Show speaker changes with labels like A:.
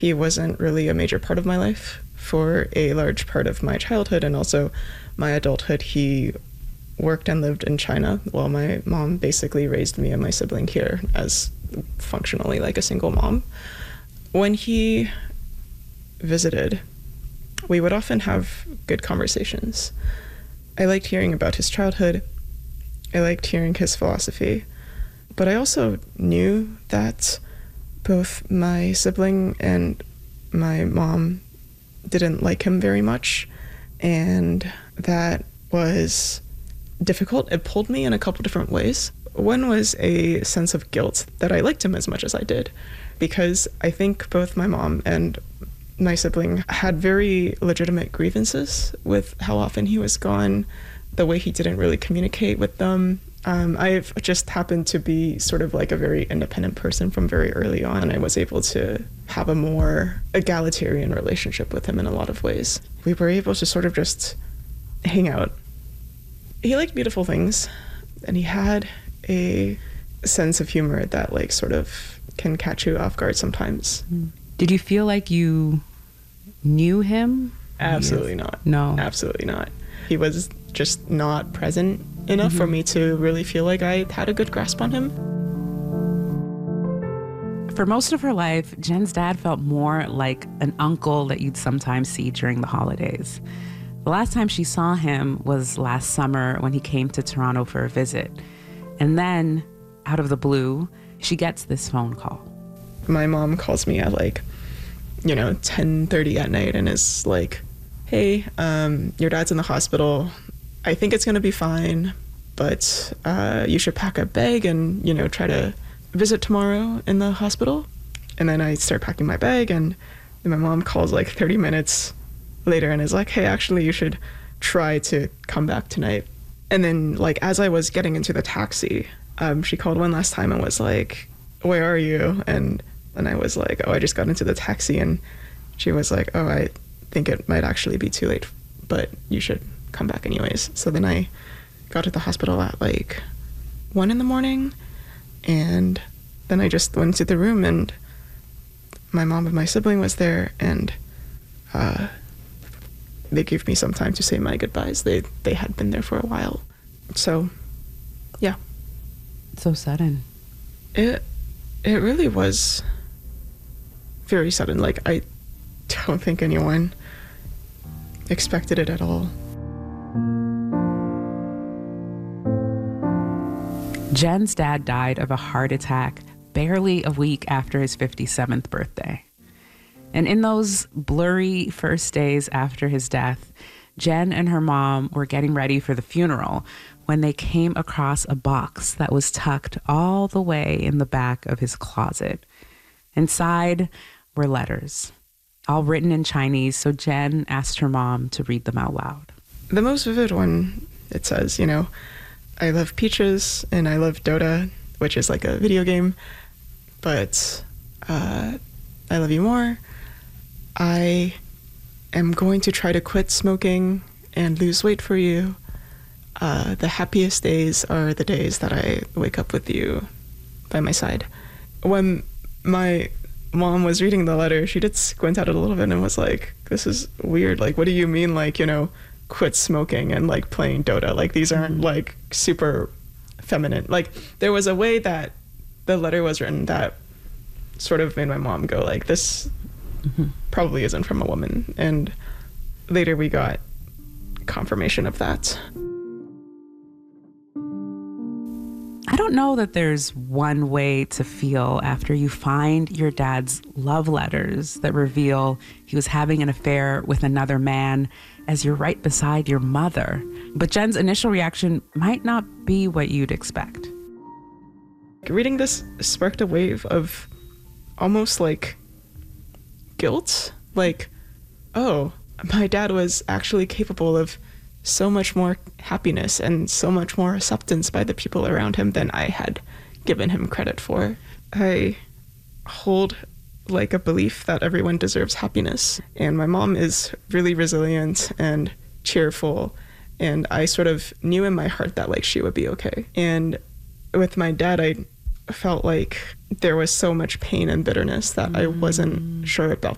A: He wasn't really a major part of my life for a large part of my childhood and also my adulthood. He worked and lived in China while my mom basically raised me and my sibling here as functionally like a single mom. When he visited, we would often have good conversations. I liked hearing about his childhood. I liked hearing his philosophy. But I also knew that both my sibling and my mom didn't like him very much, and that was difficult. It pulled me in a couple different ways. One was a sense of guilt that I liked him as much as I did, because I think both my mom and my sibling had very legitimate grievances with how often he was gone, the way he didn't really communicate with them. I've just happened to be sort of like a very independent person from very early on, and I was able to have a more egalitarian relationship with him in a lot of ways. We were able to sort of just hang out. He liked beautiful things, and he had a sense of humor that like sort of can catch you off guard sometimes.
B: Did you feel like you knew him?
A: Absolutely not.
B: No.
A: Absolutely not. He was just not present enough for me to really feel like I had a good grasp on him.
B: For most of her life, Jen's dad felt more like an uncle that you'd sometimes see during the holidays. The last time she saw him was last summer when he came to Toronto for a visit. And then, out of the blue, she gets this phone call.
A: My mom calls me at 10:30 at night and is like, hey, your dad's in the hospital. I think it's going to be fine, but you should pack a bag and, try to visit tomorrow in the hospital. And then I start packing my bag, and then my mom calls 30 minutes later and is like, hey, actually, you should try to come back tonight. And then, as I was getting into the taxi, she called one last time and was like, where are you? And I was like, oh, I just got into the taxi. And she was like, oh, I think it might actually be too late, but you should come back anyways. So then I got to the hospital at 1 a.m, and then I just went to the room, and my mom and my sibling was there, and they gave me some time to say my goodbyes. They had been there for a while. So yeah.
B: So sudden.
A: It really was very sudden. I don't think anyone expected it at all.
B: Jen's dad died of a heart attack barely a week after his 57th birthday. And in those blurry first days after his death, Jen and her mom were getting ready for the funeral when they came across a box that was tucked all the way in the back of his closet. Inside were letters, all written in Chinese, so Jen asked her mom to read them out loud.
A: The most vivid one, it says, I love peaches and I love Dota, which is like a video game, but I love you more. I am going to try to quit smoking and lose weight for you. The happiest days are the days that I wake up with you by my side. When my mom was reading the letter, she did squint at it a little bit and was like, this is weird. What do you mean, quit smoking and playing Dota? These aren't super feminine. There was a way that the letter was written that sort of made my mom go this probably isn't from a woman. And later we got confirmation of that.
B: I don't know that there's one way to feel after you find your dad's love letters that reveal he was having an affair with another man as you're right beside your mother. But Jen's initial reaction might not be what you'd expect.
A: Reading this sparked a wave of almost guilt. Oh, my dad was actually capable of so much more happiness and so much more acceptance by the people around him than I had given him credit for. I hold a belief that everyone deserves happiness, and my mom is really resilient and cheerful, and I sort of knew in my heart that she would be okay. And with my dad, I felt there was so much pain and bitterness that I wasn't sure about